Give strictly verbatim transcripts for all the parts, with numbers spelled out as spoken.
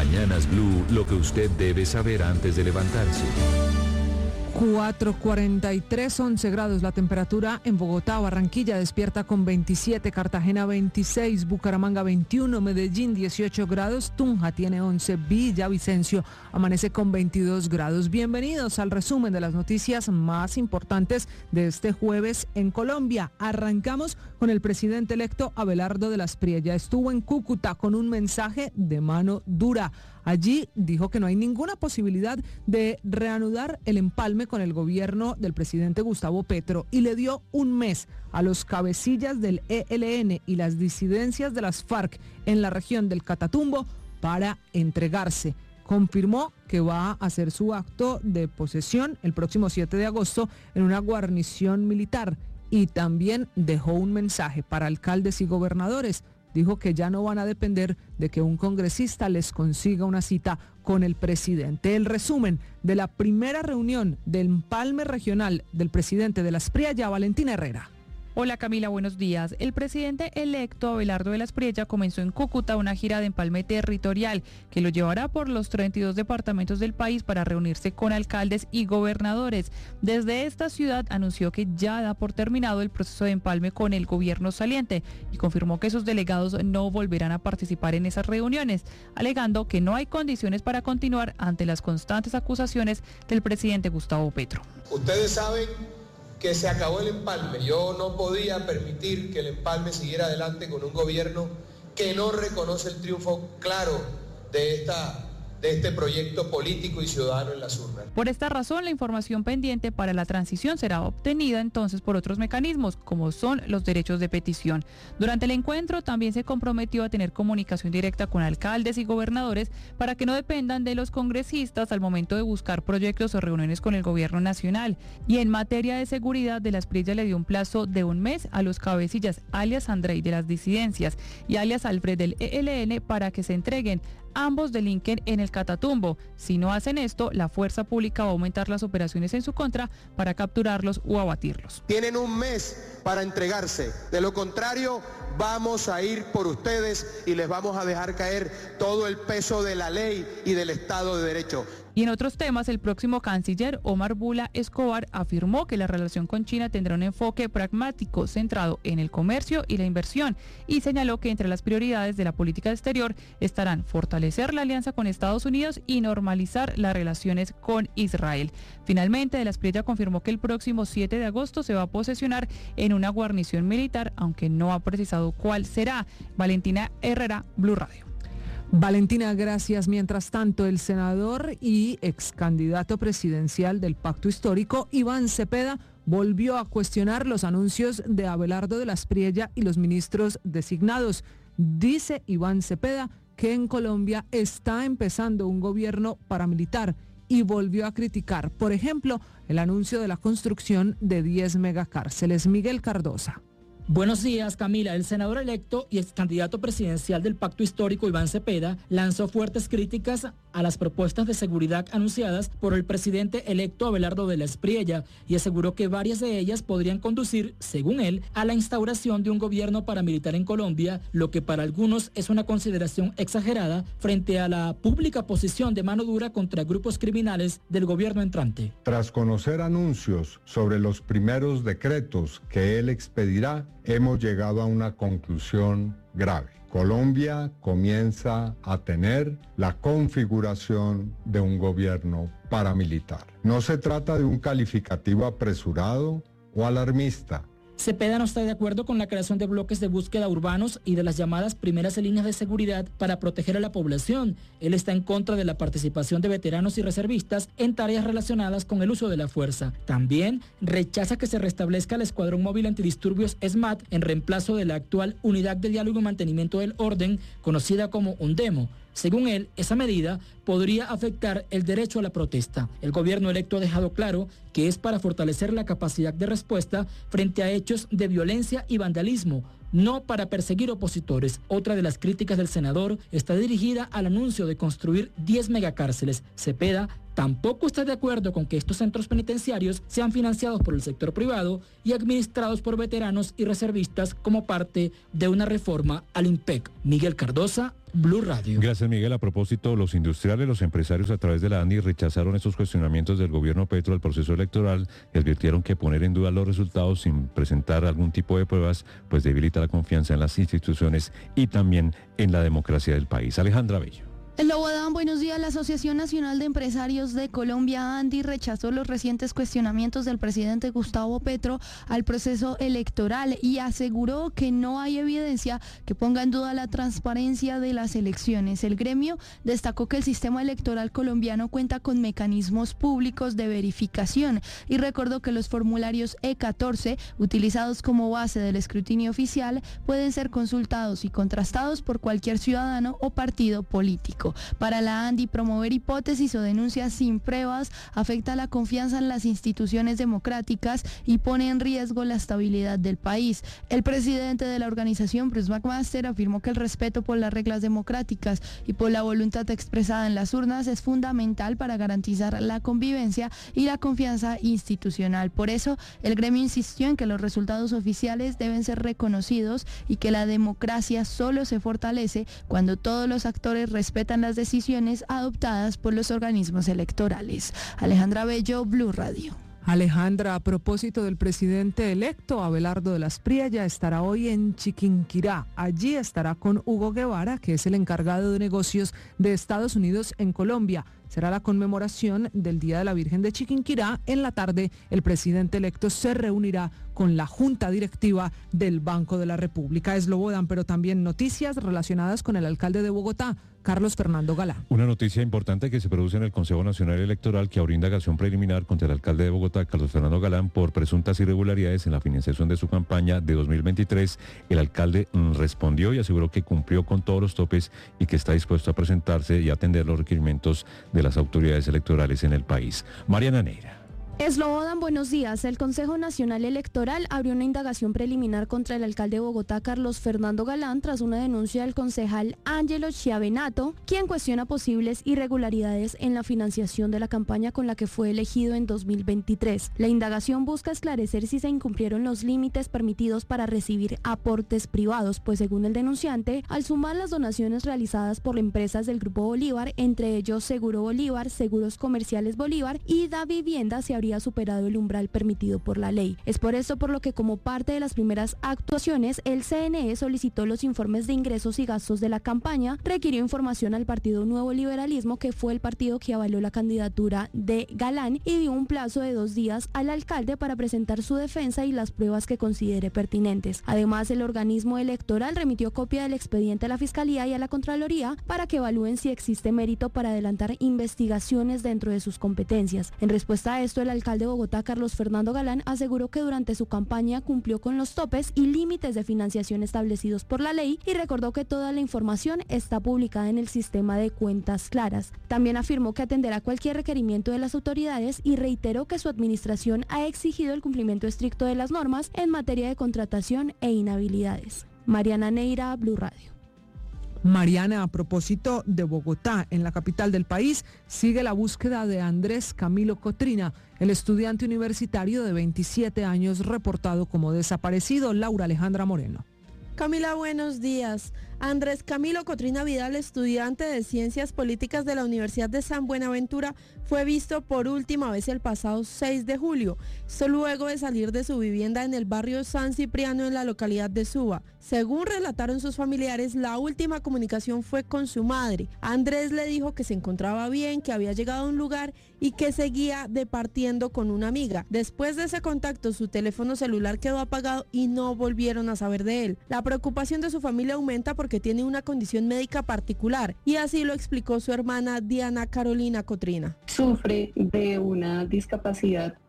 Mañanas Blue, lo que usted debe saber antes de levantarse. cuatro cuarenta y tres, once grados la temperatura en Bogotá. Barranquilla despierta con veintisiete, Cartagena veintiséis, Bucaramanga veintiuno, Medellín dieciocho grados, Tunja tiene once, Villavicencio amanece con veintidós grados. Bienvenidos al resumen de las noticias más importantes de este jueves en Colombia. Arrancamos con el presidente electo Abelardo de las Priella. Estuvo en Cúcuta con un mensaje de mano dura. Allí dijo que no hay ninguna posibilidad de reanudar el empalme con el gobierno del presidente Gustavo Petro y le dio un mes a los cabecillas del E L N y las disidencias de las FARC en la región del Catatumbo para entregarse. Confirmó que va a hacer su acto de posesión el próximo siete de agosto en una guarnición militar y también dejó un mensaje para alcaldes y gobernadores. Dijo que ya no van a depender de que un congresista les consiga una cita con el presidente. El resumen de la primera reunión del empalme regional del presidente de las Priella, Valentina Herrera. Hola Camila, buenos días. El presidente electo Abelardo de las Priella comenzó en Cúcuta una gira de empalme territorial que lo llevará por los treinta y dos departamentos del país para reunirse con alcaldes y gobernadores. Desde esta ciudad anunció que ya da por terminado el proceso de empalme con el gobierno saliente y confirmó que sus delegados no volverán a participar en esas reuniones, alegando que no hay condiciones para continuar ante las constantes acusaciones del presidente Gustavo Petro. Ustedes saben que se acabó el empalme. Yo no podía permitir que el empalme siguiera adelante con un gobierno que no reconoce el triunfo claro de esta de este proyecto político y ciudadano en las urnas. Por esta razón, la información pendiente para la transición será obtenida entonces por otros mecanismos, como son los derechos de petición. Durante el encuentro también se comprometió a tener comunicación directa con alcaldes y gobernadores para que no dependan de los congresistas al momento de buscar proyectos o reuniones con el gobierno nacional. Y en materia de seguridad, de las Priella le dio un plazo de un mes a los cabecillas alias Andrei de las disidencias y alias Alfred del E L N para que se entreguen. Ambos delinquen en el Catatumbo. Si no hacen esto, la fuerza pública va a aumentar las operaciones en su contra para capturarlos o abatirlos. Tienen un mes para entregarse. De lo contrario, vamos a ir por ustedes y les vamos a dejar caer todo el peso de la ley y del Estado de Derecho. Y en otros temas, el próximo canciller Omar Bula Escobar afirmó que la relación con China tendrá un enfoque pragmático centrado en el comercio y la inversión y señaló que entre las prioridades de la política exterior estarán fortalecer la alianza con Estados Unidos y normalizar las relaciones con Israel. Finalmente, de las Priella confirmó que el próximo siete de agosto se va a posesionar en una guarnición militar, aunque no ha precisado cuál será. Valentina Herrera, Blue Radio. Valentina, gracias. Mientras tanto, el senador y ex candidato presidencial del Pacto Histórico, Iván Cepeda, volvió a cuestionar los anuncios de Abelardo de las Priella y los ministros designados. Dice Iván Cepeda que en Colombia está empezando un gobierno paramilitar y volvió a criticar, por ejemplo, el anuncio de la construcción de diez megacárceles. Miguel Cardosa. Buenos días, Camila. El senador electo y ex candidato presidencial del Pacto Histórico, Iván Cepeda, lanzó fuertes críticas a las propuestas de seguridad anunciadas por el presidente electo Abelardo de las Priella y aseguró que varias de ellas podrían conducir, según él, a la instauración de un gobierno paramilitar en Colombia, lo que para algunos es una consideración exagerada frente a la pública posición de mano dura contra grupos criminales del gobierno entrante. Tras conocer anuncios sobre los primeros decretos que él expedirá, hemos llegado a una conclusión grave. Colombia comienza a tener la configuración de un gobierno paramilitar. No se trata de un calificativo apresurado o alarmista. Cepeda no está de acuerdo con la creación de bloques de búsqueda urbanos y de las llamadas primeras líneas de seguridad para proteger a la población. Él está en contra de la participación de veteranos y reservistas en tareas relacionadas con el uso de la fuerza. También rechaza que se restablezca el Escuadrón Móvil Antidisturbios ESMAD en reemplazo de la actual Unidad de Diálogo y Mantenimiento del Orden, conocida como UNDEMO. Según él, esa medida podría afectar el derecho a la protesta. El gobierno electo ha dejado claro que es para fortalecer la capacidad de respuesta frente a hechos de violencia y vandalismo, no para perseguir opositores. Otra de las críticas del senador está dirigida al anuncio de construir diez megacárceles. Cepeda Tampoco está de acuerdo con que estos centros penitenciarios sean financiados por el sector privado y administrados por veteranos y reservistas como parte de una reforma al IMPEC. Miguel Cardosa, Blue Radio. Gracias, Miguel. A propósito, los industriales, los empresarios a través de la ANDI rechazaron estos cuestionamientos del gobierno Petro al proceso electoral y advirtieron que poner en duda los resultados sin presentar algún tipo de pruebas pues debilita la confianza en las instituciones y también en la democracia del país. Alejandra Bello. El Lobodán, buenos días. La Asociación Nacional de Empresarios de Colombia, ANDI, rechazó los recientes cuestionamientos del presidente Gustavo Petro al proceso electoral y aseguró que no hay evidencia que ponga en duda la transparencia de las elecciones. El gremio destacó que el sistema electoral colombiano cuenta con mecanismos públicos de verificación y recordó que los formularios E catorce, utilizados como base del escrutinio oficial, pueden ser consultados y contrastados por cualquier ciudadano o partido político. Para la ANDI, promover hipótesis o denuncias sin pruebas afecta la confianza en las instituciones democráticas y pone en riesgo la estabilidad del país. El presidente de la organización, Bruce McMaster, afirmó que el respeto por las reglas democráticas y por la voluntad expresada en las urnas es fundamental para garantizar la convivencia y la confianza institucional. Por eso, el gremio insistió en que los resultados oficiales deben ser reconocidos y que la democracia solo se fortalece cuando todos los actores respetan las decisiones adoptadas por los organismos electorales. Alejandra Bello, Blue Radio. Alejandra, a propósito del presidente electo, Abelardo de las Priella estará hoy en Chiquinquirá. Allí estará con Hugo Guevara, que es el encargado de negocios de Estados Unidos en Colombia. Será la conmemoración del Día de la Virgen de Chiquinquirá. En la tarde, el presidente electo se reunirá con la Junta Directiva del Banco de la República. Es Lobodan, pero también noticias relacionadas con el alcalde de Bogotá, Carlos Fernando Galán. Una noticia importante que se produce en el Consejo Nacional Electoral que abre indagación preliminar contra el alcalde de Bogotá, Carlos Fernando Galán, por presuntas irregularidades en la financiación de su campaña de dos mil veintitrés. El alcalde mm, respondió y aseguró que cumplió con todos los topes y que está dispuesto a presentarse y atender los requerimientos de las autoridades electorales en el país. Mariana Neira. Eslobodan, buenos días. El Consejo Nacional Electoral abrió una indagación preliminar contra el alcalde de Bogotá, Carlos Fernando Galán, tras una denuncia del concejal Ángelo Chiavenato, quien cuestiona posibles irregularidades en la financiación de la campaña con la que fue elegido en dos mil veintitrés. La indagación busca esclarecer si se incumplieron los límites permitidos para recibir aportes privados, pues según el denunciante, al sumar las donaciones realizadas por empresas del Grupo Bolívar, entre ellos Seguro Bolívar, Seguros Comerciales Bolívar y Da Vivienda, se habría superado el umbral permitido por la ley. Es por esto por lo que, como parte de las primeras actuaciones, el C N E solicitó los informes de ingresos y gastos de la campaña, requirió información al Partido Nuevo Liberalismo, que fue el partido que avaló la candidatura de Galán, y dio un plazo de dos días al alcalde para presentar su defensa y las pruebas que considere pertinentes. Además, el organismo electoral remitió copia del expediente a la Fiscalía y a la Contraloría para que evalúen si existe mérito para adelantar investigaciones dentro de sus competencias. En respuesta a esto, el alcalde de Bogotá, Carlos Fernando Galán, aseguró que durante su campaña cumplió con los topes y límites de financiación establecidos por la ley y recordó que toda la información está publicada en el sistema de cuentas claras. También afirmó que atenderá cualquier requerimiento de las autoridades y reiteró que su administración ha exigido el cumplimiento estricto de las normas en materia de contratación e inhabilidades. Mariana Neira, Blue Radio. Mariana, a propósito de Bogotá, en la capital del país, sigue la búsqueda de Andrés Camilo Cotrina, el estudiante universitario de veintisiete años reportado como desaparecido. Laura Alejandra Moreno. Camila, buenos días. Andrés Camilo Cotrina Vidal, estudiante de Ciencias Políticas de la Universidad de San Buenaventura, fue visto por última vez el pasado seis de julio, esto luego de salir de su vivienda en el barrio San Cipriano en la localidad de Suba. Según relataron sus familiares, la última comunicación fue con su madre. Andrés le dijo que se encontraba bien, que había llegado a un lugar y que seguía departiendo con una amiga. Después de ese contacto, su teléfono celular quedó apagado y no volvieron a saber de él. La preocupación de su familia aumenta porque tiene una condición médica particular, y así lo explicó su hermana Diana Carolina Cotrina. Sufre de una discapacidad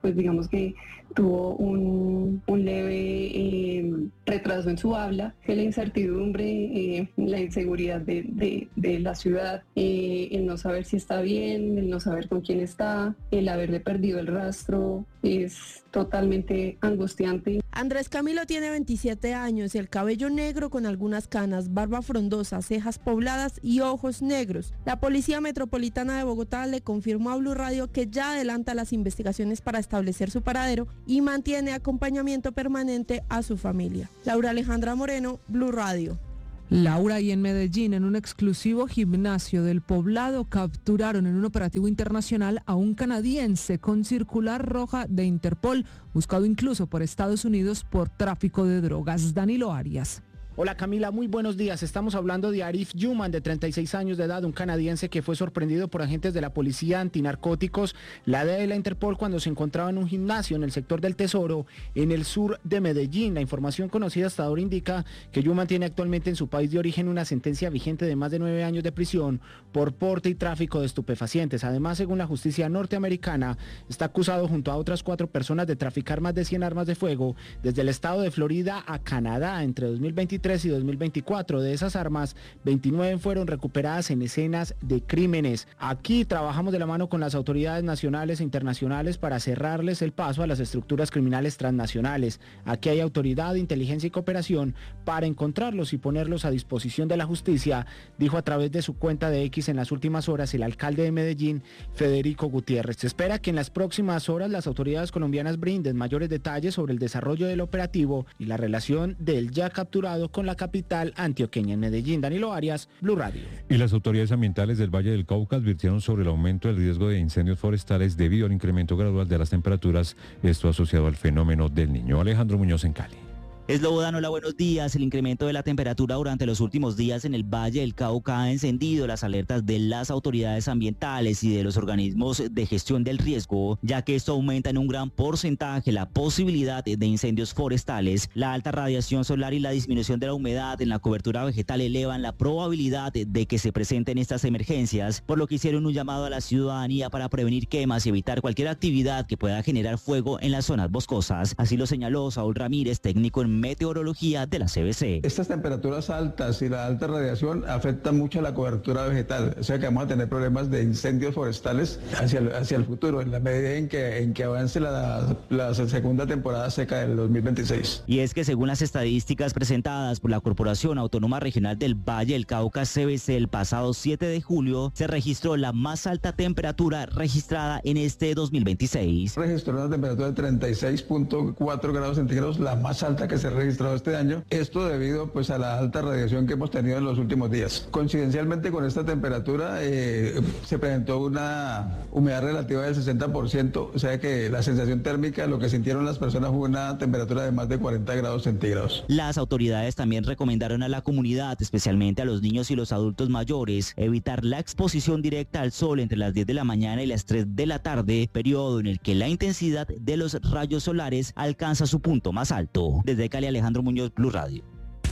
pues digamos que tuvo un, un leve eh, retraso en su habla, que la incertidumbre, eh, la inseguridad de, de, de la ciudad, eh, el no saber si está bien, el no saber con quién está, el haberle perdido el rastro, es totalmente angustiante. Andrés Camilo tiene veintisiete años y el cabello negro con algunas canas, barba frondosa, cejas pobladas y ojos negros. La Policía Metropolitana de Bogotá le confirmó a Blue Radio que ya adelanta las investigaciones para establecer su paradero y mantiene acompañamiento permanente a su familia. Laura Alejandra Moreno, Blue Radio. Laura, y en Medellín, en un exclusivo gimnasio del Poblado, capturaron en un operativo internacional a un canadiense con circular roja de Interpol, buscado incluso por Estados Unidos por tráfico de drogas. Danilo Arias. Hola Camila, muy buenos días. Estamos hablando de Arif Yuman, de treinta y seis años de edad, un canadiense que fue sorprendido por agentes de la policía antinarcóticos, la D E A y la Interpol, cuando se encontraba en un gimnasio en el sector del Tesoro, en el sur de Medellín. La información conocida hasta ahora indica que Yuman tiene actualmente en su país de origen una sentencia vigente de más de nueve años de prisión por porte y tráfico de estupefacientes. Además, según la justicia norteamericana, está acusado junto a otras cuatro personas de traficar más de cien armas de fuego desde el estado de Florida a Canadá entre dos mil veintitrés y dos mil veinticuatro. De esas armas, veintinueve fueron recuperadas en escenas de crímenes. Aquí trabajamos de la mano con las autoridades nacionales e internacionales para cerrarles el paso a las estructuras criminales transnacionales. Aquí hay autoridad, inteligencia y cooperación para encontrarlos y ponerlos a disposición de la justicia, dijo a través de su cuenta de X en las últimas horas el alcalde de Medellín, Federico Gutiérrez. Se espera que en las próximas horas las autoridades colombianas brinden mayores detalles sobre el desarrollo del operativo y la relación del ya capturado con la capital antioqueña. En Medellín, Danilo Arias, Blue Radio. Y las autoridades ambientales del Valle del Cauca advirtieron sobre el aumento del riesgo de incendios forestales debido al incremento gradual de las temperaturas, esto asociado al fenómeno del Niño. Alejandro Muñoz en Cali. Eslobodan, hola, buenos días. El incremento de la temperatura durante los últimos días en el Valle del Cauca ha encendido las alertas de las autoridades ambientales y de los organismos de gestión del riesgo, ya que esto aumenta en un gran porcentaje la posibilidad de incendios forestales. La alta radiación solar y la disminución de la humedad en la cobertura vegetal elevan la probabilidad de que se presenten estas emergencias, por lo que hicieron un llamado a la ciudadanía para prevenir quemas y evitar cualquier actividad que pueda generar fuego en las zonas boscosas. Así lo señaló Saúl Ramírez, técnico en meteorología de la C B C. Estas temperaturas altas y la alta radiación afectan mucho a la cobertura vegetal, o sea que vamos a tener problemas de incendios forestales hacia el, hacia el futuro, en la medida en que, en que avance la, la segunda temporada seca del dos mil veintiséis. Y es que según las estadísticas presentadas por la Corporación Autónoma Regional del Valle del Cauca, C B C, el pasado siete de julio se registró la más alta temperatura registrada en este dos mil veintiséis. Registró una temperatura de treinta y seis punto cuatro grados centígrados, la más alta que se registrado este año, esto debido pues a la alta radiación que hemos tenido en los últimos días. Coincidencialmente con esta temperatura eh, se presentó una humedad relativa del sesenta por ciento, o sea que la sensación térmica, lo que sintieron las personas fue una temperatura de más de cuarenta grados centígrados. Las autoridades también recomendaron a la comunidad, especialmente a los niños y los adultos mayores, evitar la exposición directa al sol entre las diez de la mañana y las tres de la tarde, periodo en el que la intensidad de los rayos solares alcanza su punto más alto. Desde Cali, Alejandro Muñoz, Blue Radio.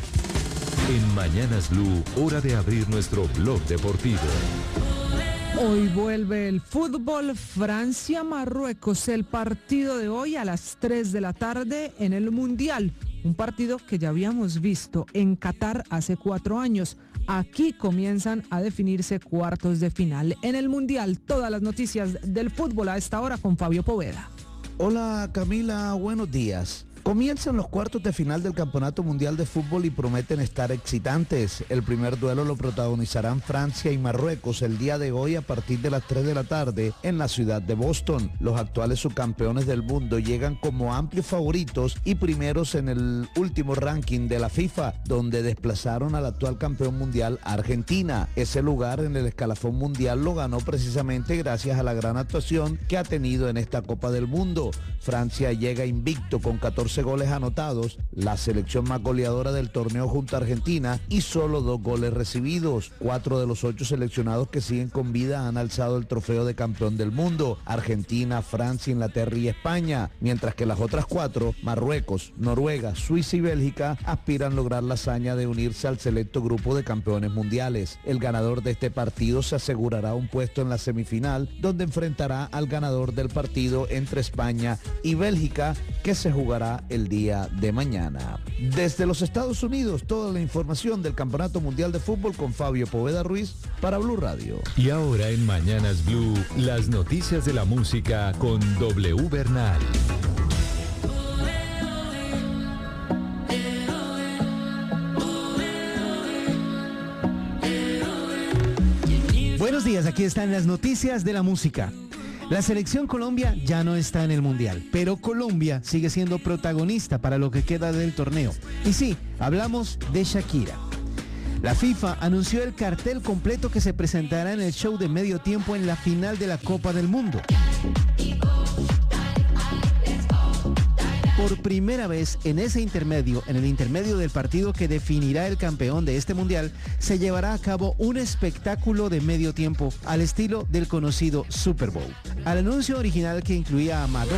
En Mañanas Blue, hora de abrir nuestro blog deportivo. Hoy vuelve el fútbol, Francia-Marruecos, el partido de hoy a las tres de la tarde en el Mundial. Un partido que ya habíamos visto en Qatar hace cuatro años. Aquí comienzan a definirse cuartos de final. En el Mundial, todas las noticias del fútbol a esta hora con Fabio Poveda. Hola Camila, buenos días. Comienzan los cuartos de final del Campeonato Mundial de Fútbol y prometen estar excitantes. El primer duelo lo protagonizarán Francia y Marruecos el día de hoy a partir de las tres de la tarde en la ciudad de Boston. Los actuales subcampeones del mundo llegan como amplios favoritos y primeros en el último ranking de la FIFA, donde desplazaron al actual campeón mundial Argentina. Ese lugar en el escalafón mundial lo ganó precisamente gracias a la gran actuación que ha tenido en esta Copa del Mundo. Francia llega invicto con catorce once goles anotados, la selección más goleadora del torneo junto a Argentina y solo dos goles recibidos. Cuatro de los ocho seleccionados que siguen con vida han alzado el trofeo de campeón del mundo: Argentina, Francia, Inglaterra y España, mientras que las otras cuatro, Marruecos, Noruega, Suiza y Bélgica, aspiran a lograr la hazaña de unirse al selecto grupo de campeones mundiales. El ganador de este partido se asegurará un puesto en la semifinal, donde enfrentará al ganador del partido entre España y Bélgica, que se jugará el día de mañana. Desde los Estados Unidos, toda la información del Campeonato Mundial de Fútbol con Fabio Poveda Ruiz para Blue Radio. Y ahora en Mañanas Blue, las noticias de la música con W Bernal. Buenos días, aquí están las noticias de la música. La selección Colombia ya no está en el Mundial, pero Colombia sigue siendo protagonista para lo que queda del torneo. Y sí, hablamos de Shakira. La FIFA anunció el cartel completo que se presentará en el show de medio tiempo en la final de la Copa del Mundo. Por primera vez en ese intermedio, en el intermedio del partido que definirá el campeón de este mundial, se llevará a cabo un espectáculo de medio tiempo al estilo del conocido Super Bowl. Al anuncio original, que incluía a Madonna,